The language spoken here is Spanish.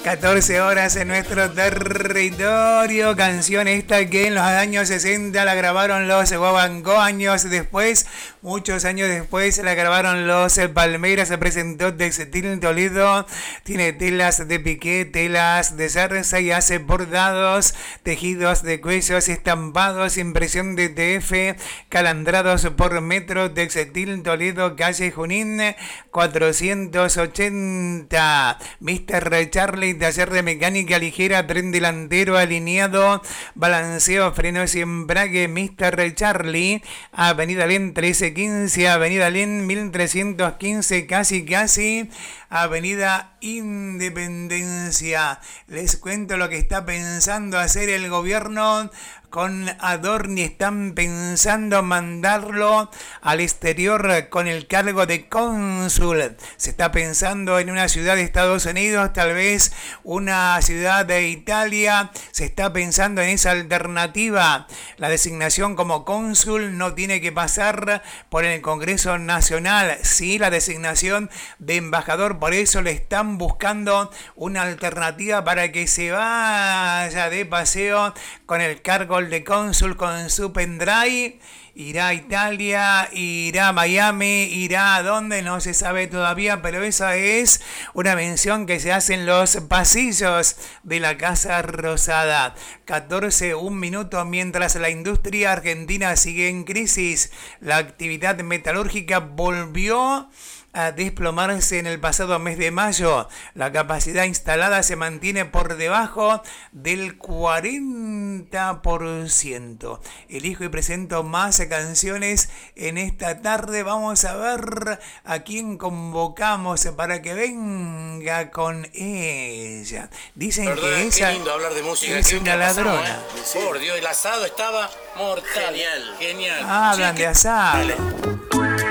14 horas en nuestro territorio. Canción esta que en los años 60 la grabaron los Guaguancó. Años después, muchos años después, la grabaron los Palmeras. Se presentó Textil Toledo. Tiene telas de piqué, telas de zarza y hace bordados, tejidos de cuellos, estampados, impresión de TF, calandrados por metro. Textil Toledo, calle Junín 480. Mr. Charlie, taller de mecánica ligera, tren delantero alineado, balanceo, frenos y embrague. Mr. Charlie, Avenida Len 1315, Avenida Len 1315, casi, Avenida Independencia. Les cuento lo que está pensando hacer el gobierno con Adorni. Están pensando mandarlo al exterior con el cargo de cónsul. Se está pensando en una ciudad de Estados Unidos, tal vez una ciudad de Italia. Se está pensando en esa alternativa. La designación como cónsul no tiene que pasar por el Congreso Nacional, sí la designación de embajador. Por eso le están buscando una alternativa para que se vaya de paseo con el cargo de cónsul, con su pendrive. Irá a Italia, irá a Miami, irá a donde no se sabe todavía, pero esa es una mención que se hace en los pasillos de la Casa Rosada. 14, un minuto, mientras la industria argentina sigue en crisis. La actividad metalúrgica volvió a desplomarse en el pasado mes de mayo. La capacidad instalada se mantiene por debajo del 40%. Elijo y presento más canciones en esta tarde. Vamos a ver a quién convocamos para que venga con ella. Dicen Perdón, que ella lindo hablar de música. es una ladrona. Por Dios, el asado estaba mortal. Genial. Hablan de asado. Dale.